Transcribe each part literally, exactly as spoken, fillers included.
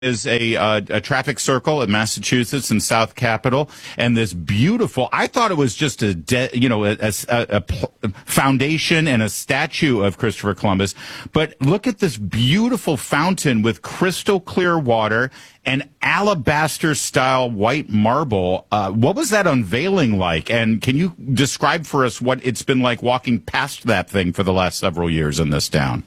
is a uh, a traffic circle in Massachusetts and South Capitol, and this beautiful. I thought it was just a de- you know a, a, a pl- foundation and a statue of Christopher Columbus, but look at this beautiful fountain with crystal clear water and alabaster style white marble. Uh, what was that unveiling like? And can you describe for us what it's been like walking past that thing for the last several years in this town?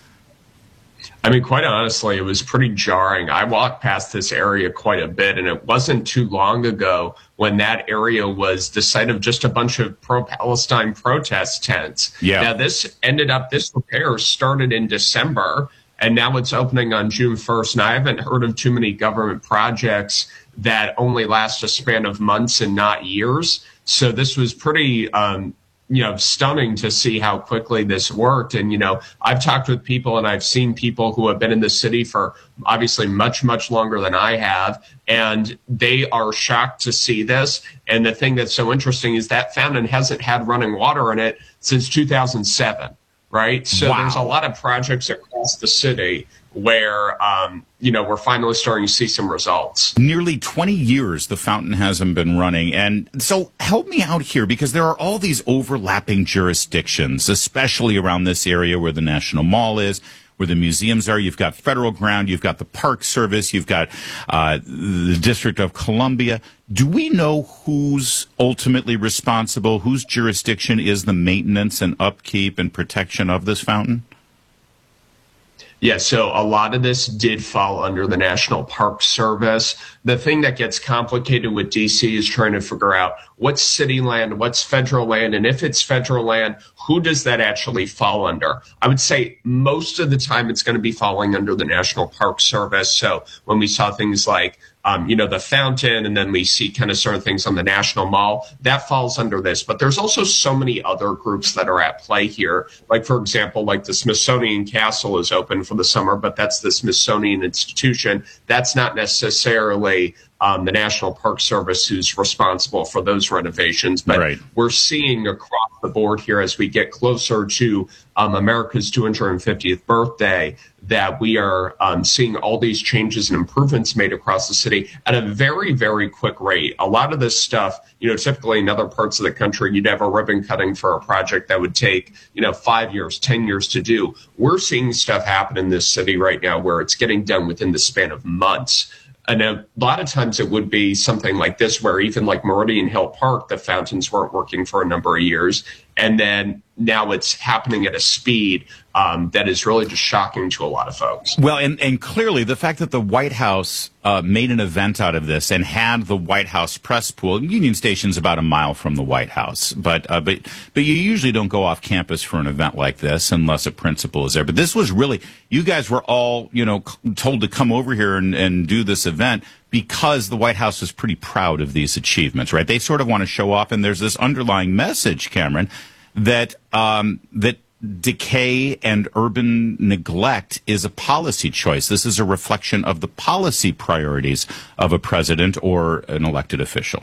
I mean, quite honestly, it was pretty jarring. I walked past this area quite a bit, and it wasn't too long ago when that area was the site of just a bunch of pro-Palestine protest tents. Yeah. Now, this ended up, this repair started in December, and now it's opening on June first. And I haven't heard of too many government projects that only last a span of months and not years. So this was pretty um you know, stunning to see how quickly this worked. And, you know, I've talked with people and I've seen people who have been in the city for obviously much, much longer than I have. And they are shocked to see this. And the thing that's so interesting is that fountain hasn't had running water in it since two thousand seven, right? So wow. There's a lot of projects across the city where, um, you know, we're finally starting to see some results. Nearly twenty years the fountain hasn't been running. And so help me out here, because there are all these overlapping jurisdictions, especially around this area where the National Mall is, where the museums are. You've got federal ground, you've got the Park Service, you've got uh, the District of Columbia. Do we know who's ultimately responsible, whose jurisdiction is the maintenance and upkeep and protection of this fountain? Yeah, so a lot of this did fall under the National Park Service. The thing that gets complicated with D C is trying to figure out what's city land, what's federal land, and if it's federal land, who does that actually fall under? I would say most of the time it's going to be falling under the National Park Service. So when we saw things like Um, you know, the fountain, and then we see kind of certain things on the National Mall, that falls under this. But there's also so many other groups that are at play here. Like, for example, like the Smithsonian Castle is open for the summer, but that's the Smithsonian Institution. That's not necessarily um, the National Park Service who's responsible for those renovations. But right. We're seeing across the board here as we get closer to um, America's two hundred fiftieth birthday that we are um, seeing all these changes and improvements made across the city at a very, very quick rate. A lot of this stuff, you know, typically in other parts of the country, you'd have a ribbon cutting for a project that would take, you know, five years, ten years to do. We're seeing stuff happen in this city right now where it's getting done within the span of months. And a lot of times it would be something like this, where even like Meridian Hill Park, the fountains weren't working for a number of years. And then now it's happening at a speed um, that is really just shocking to a lot of folks. Well, and, and clearly the fact that the White House uh, made an event out of this and had the White House press pool. Union Station's about a mile from the White House, but uh, but but you usually don't go off campus for an event like this unless a principal is there. But this was really, you guys were all, you know, told to come over here and, and do this event because the White House is pretty proud of these achievements, right? They sort of want to show off, and there's this underlying message, Cameron, that um, that decay and urban neglect is a policy choice. This is a reflection of the policy priorities of a president or an elected official.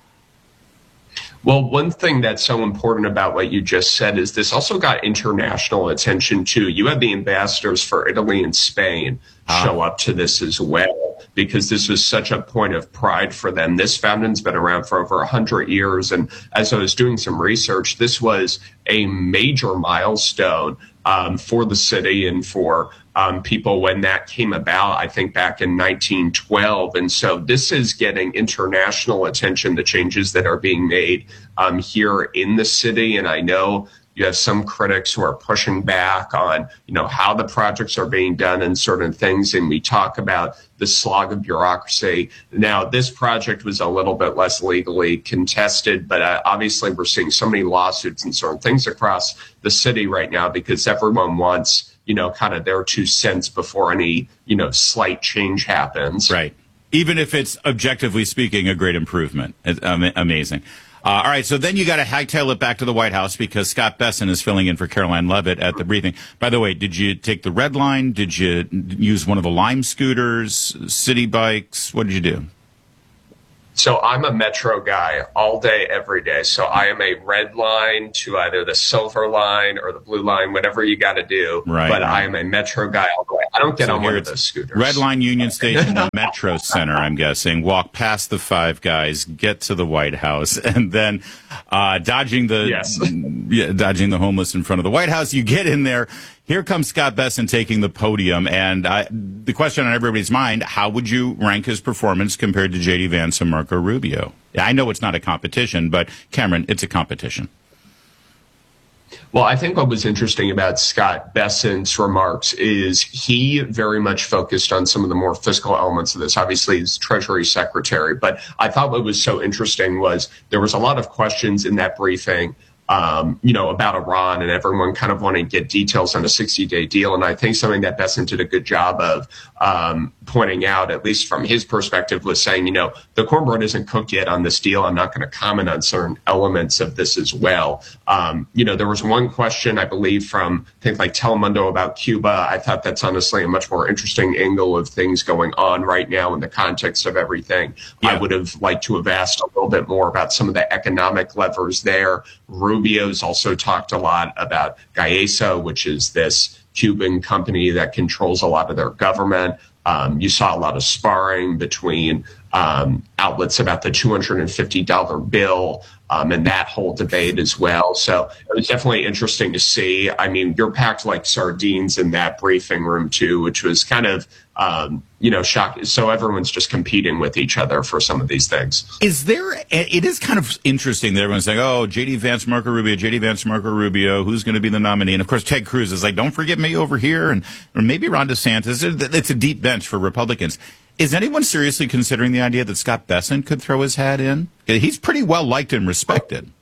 Well, one thing that's so important about what you just said is this also got international attention, too. You had the ambassadors for Italy and Spain ah. show up to this as well, because this was such a point of pride for them. This fountain's been around for over one hundred years. And as I was doing some research, this was a major milestone um, for the city and for Um, people when that came about, I think back in nineteen twelve. And so this is getting international attention, the changes that are being made um, here in the city. And I know you have some critics who are pushing back on, you know, how the projects are being done and certain things. And we talk about the slog of bureaucracy. Now, this project was a little bit less legally contested, but uh, obviously we're seeing so many lawsuits and certain things across the city right now because everyone wants, you know, kind of their two cents before any, you know, slight change happens. Right. Even if it's objectively speaking a great improvement. It's um, amazing. Uh, all right, so then you got to hightail it back to the White House because Scott Besson is filling in for Caroline Levitt at the briefing. By the way, did you take the Red Line? Did you use one of the Lime scooters, city bikes? What did you do? So I'm a Metro guy all day, every day. So I am a red line to either the silver line or the blue line, whatever you got to do. Right, but right. I am a Metro guy all the way. I don't get So on one here of it's those scooters. Red Line, Union Station, to Metro Center, I'm guessing. Walk past the Five Guys, get to the White House, and then uh, dodging the Yes. yeah, dodging the homeless in front of the White House. You get in there. Here comes Scott Bessent taking the podium, and I, the question on everybody's mind: how would you rank his performance compared to J D Vance and Marco Rubio? I know it's not a competition, but Cameron, it's a competition. Well, I think what was interesting about Scott Bessent's remarks is he very much focused on some of the more fiscal elements of this. Obviously, he's Treasury Secretary, but I thought what was so interesting was there was a lot of questions in that briefing, um, you know, about Iran, and everyone kind of wanted to get details on a sixty-day deal. And I think something that Bessent did a good job of um, pointing out, at least from his perspective, was saying, you know, the cornbread isn't cooked yet on this deal. I'm not going to comment on certain elements of this as well. Um, you know, there was one question, I believe, from I think like Telemundo about Cuba. I thought that's honestly a much more interesting angle of things going on right now in the context of everything. Yeah. I would have liked to have asked a little bit more about some of the economic levers there. Rubio's also talked a lot about Gaesa, which is this Cuban company that controls a lot of their government. Um, you saw a lot of sparring between um, outlets about the two hundred fifty dollar bill um, and that whole debate as well. So it was definitely interesting to see. I mean, you're packed like sardines in that briefing room, too, which was kind of, um, you know, shocking. So everyone's just competing with each other for some of these things. Is there, it is kind of interesting that everyone's saying, oh, J D Vance, Marco Rubio, J D Vance, Marco Rubio, who's going to be the nominee? And of course, Ted Cruz is like, don't forget me over here. And or maybe Ron DeSantis. It's a deep bench for Republicans. Is anyone seriously considering the idea that Scott Bessent could throw his hat in? He's pretty well liked and respected.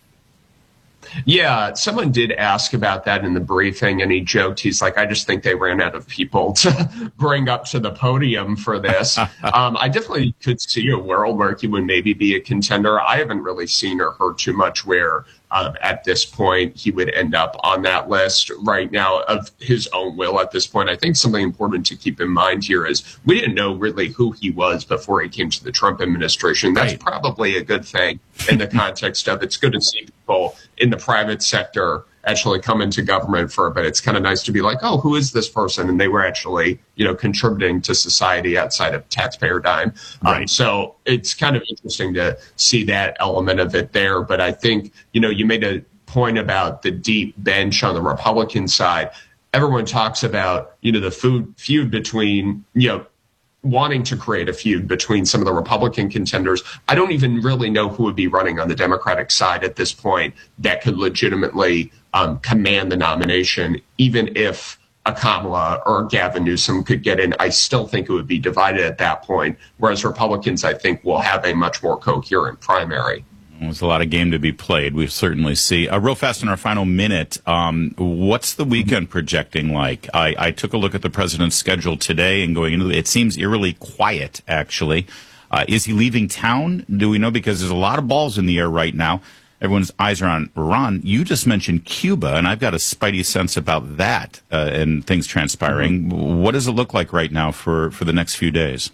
Yeah, someone did ask about that in the briefing, and he joked, he's like, I just think they ran out of people to bring up to the podium for this. um, I definitely could see a world where he would maybe be a contender. I haven't really seen or heard too much where uh, at this point he would end up on that list right now of his own will at this point. I think something important to keep in mind here is we didn't know really who he was before he came to the Trump administration. That's Right. probably a good thing in the context of it's good to see people in the private sector actually come into government for a bit. It's kind of nice to be like, oh, who is this person? And they were actually, you know, contributing to society outside of taxpayer dime. Right. Um, so it's kind of interesting to see that element of it there. But I think, you know, you made a point about the deep bench on the Republican side. Everyone talks about, you know, the food feud between, you know, wanting to create a feud between some of the Republican contenders. I don't even really know who would be running on the Democratic side at this point that could legitimately um, command the nomination, even if a Kamala or Gavin Newsom could get in. I still think it would be divided at that point, whereas Republicans, I think, will have a much more coherent primary. There's a lot of game to be played. We certainly see. Uh, real fast in our final minute, um, what's the weekend projecting like? I, I took a look at the president's schedule today and going into it. It seems eerily quiet, actually. Uh, is he leaving town? Do we know? Because there's a lot of balls in the air right now. Everyone's eyes are on Iran. You just mentioned Cuba, and I've got a spidey sense about that uh, and things transpiring. Mm-hmm. What does it look like right now for, for the next few days?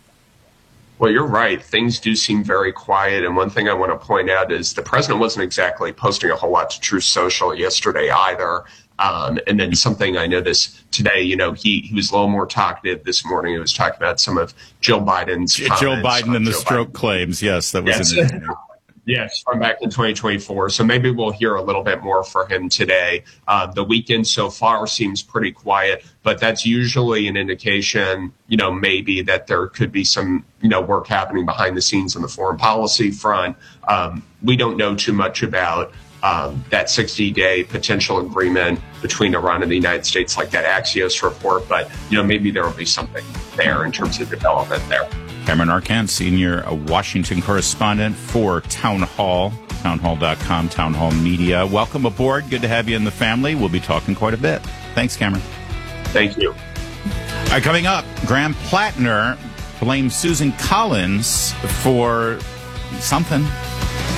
Well, you're right. Things do seem very quiet. And one thing I want to point out is the president wasn't exactly posting a whole lot to Truth Social yesterday either. Um, and then something I noticed today, you know, he, he was a little more talkative this morning. He was talking about some of Joe Biden's Joe Biden and the Joe stroke Biden. claims. Yes, that was Yes. interesting. Yes, from back in twenty twenty-four. So maybe we'll hear a little bit more for him today. Uh, the weekend so far seems pretty quiet, but that's usually an indication, you know, maybe that there could be some, you know, work happening behind the scenes on the foreign policy front. Um, we don't know too much about um, that sixty-day potential agreement between Iran and the United States, like that Axios report, but, you know, maybe there will be something there in terms of development there. Cameron Arcand, senior Washington correspondent for Town Hall, townhall dot com, Town Hall Media. Welcome aboard. Good to have you in the family. We'll be talking quite a bit. Thanks, Cameron. Thank you. All right, coming up, Graham Plattner blames Susan Collins for something.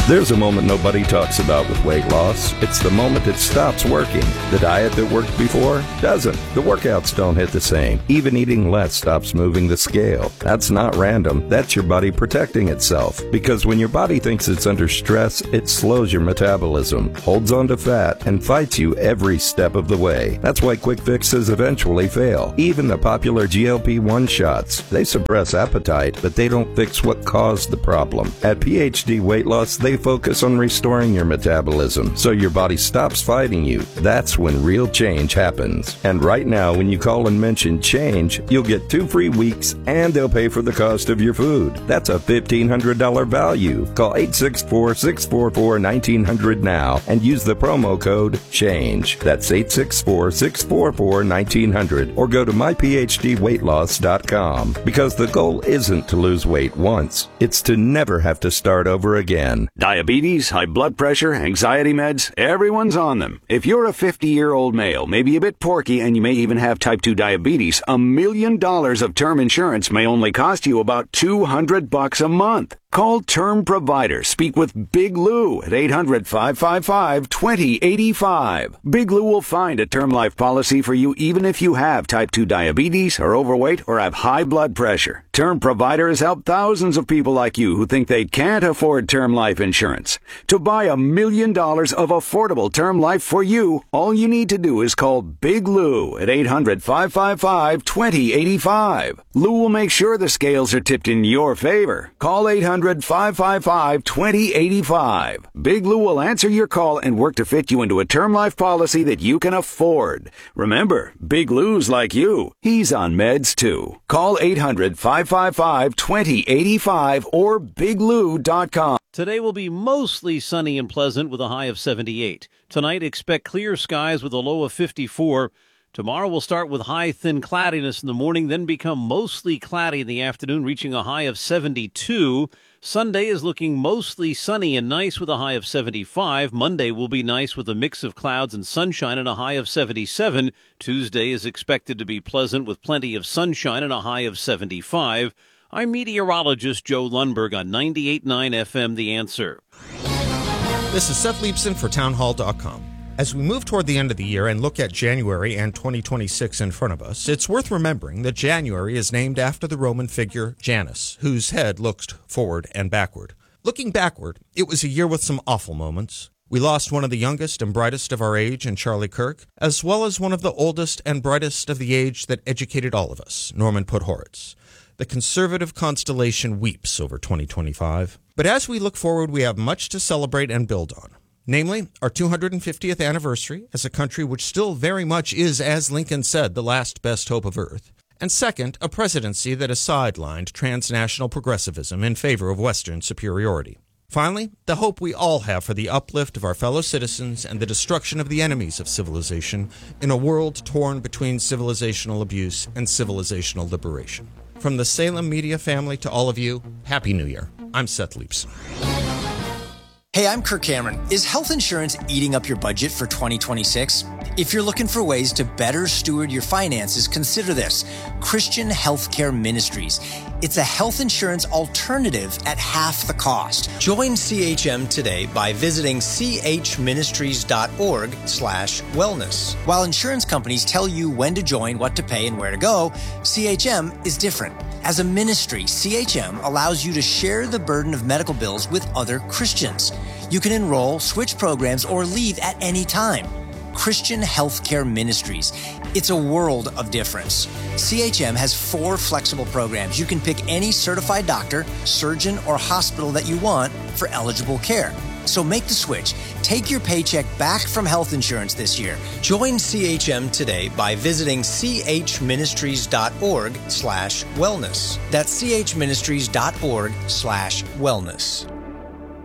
There's a moment nobody talks about with weight loss. It's the moment it stops working. The diet that worked before doesn't. The workouts don't hit the same. Even eating less stops moving the scale. That's not random. That's your body protecting itself. Because when your body thinks it's under stress, it slows your metabolism, holds on to fat, and fights you every step of the way. That's why quick fixes eventually fail. Even the popular G L P one shots. They suppress appetite, but they don't fix what caused the problem. At P H D Weight Loss, they focus on restoring your metabolism so your body stops fighting you. That's when real change happens. And right now, when you call and mention change, you'll get two free weeks and they'll pay for the cost of your food. That's a fifteen hundred dollars value. Call eight six four, six four four, one nine zero zero now and use the promo code CHANGE. That's eight six four, six four four, one nine zero zero or go to my p h d weight loss dot com because the goal isn't to lose weight once. It's to never have to start over again. Diabetes, high blood pressure, anxiety meds, everyone's on them. If you're a fifty-year-old male, maybe a bit porky, and you may even have type two diabetes, a million dollars of term insurance may only cost you about two hundred bucks a month. Call Term Provider. Speak with Big Lou at eight hundred, five five five, two zero eight five. Big Lou will find a term life policy for you even if you have type two diabetes, are overweight, or have high blood pressure. Term Provider has helped thousands of people like you who think they can't afford term life insurance. To buy a million dollars of affordable term life for you, all you need to do is call Big Lou at eight hundred, five five five, two zero eight five. Lou will make sure the scales are tipped in your favor. Call eight hundred, five five five, two zero eight five. Big Lou will answer your call and work to fit you into a term life policy that you can afford. Remember, Big Lou's like you. He's on meds too. Call eight hundred, five five five, two zero eight five or big lou dot com. Today will be mostly sunny and pleasant with a high of seventy-eight. Tonight, expect clear skies with a low of fifty-four. Tomorrow will start with high, thin cloudiness in the morning, then become mostly cloudy in the afternoon, reaching a high of seventy-two. Sunday is looking mostly sunny and nice with a high of seventy-five. Monday will be nice with a mix of clouds and sunshine and a high of seventy-seven. Tuesday is expected to be pleasant with plenty of sunshine and a high of seventy-five. I'm meteorologist Joe Lundberg on ninety-eight point nine F M, The Answer. This is Seth Leibson for townhall dot com. As we move toward the end of the year and look at January and twenty twenty-six in front of us, it's worth remembering that January is named after the Roman figure Janus, whose head looked forward and backward. Looking backward, it was a year with some awful moments. We lost one of the youngest and brightest of our age in Charlie Kirk, as well as one of the oldest and brightest of the age that educated all of us, Norman Podhoretz. The conservative constellation weeps over twenty twenty-five. But as we look forward, we have much to celebrate and build on. Namely, our two hundred fiftieth anniversary as a country which still very much is, as Lincoln said, the last best hope of Earth. And second, a presidency that has sidelined transnational progressivism in favor of Western superiority. Finally, the hope we all have for the uplift of our fellow citizens and the destruction of the enemies of civilization in a world torn between civilizational abuse and civilizational liberation. From the Salem Media family to all of you, Happy New Year. I'm Seth Leibson. Hey, I'm Kirk Cameron. Is health insurance eating up your budget for twenty twenty-six? If you're looking for ways to better steward your finances, consider this: Christian Healthcare Ministries. It's a health insurance alternative at half the cost. Join C H M today by visiting c h ministries dot org slash wellness. While insurance companies tell you when to join, what to pay, and where to go, C H M is different. As a ministry, C H M allows you to share the burden of medical bills with other Christians. You can enroll, switch programs, or leave at any time. Christian Healthcare Ministries. It's a world of difference. C H M has four flexible programs. You can pick any certified doctor, surgeon, or hospital that you want for eligible care. So make the switch. Take your paycheck back from health insurance this year. Join C H M today by visiting c h ministries dot org slash wellness. That's c h ministries dot org slash wellness.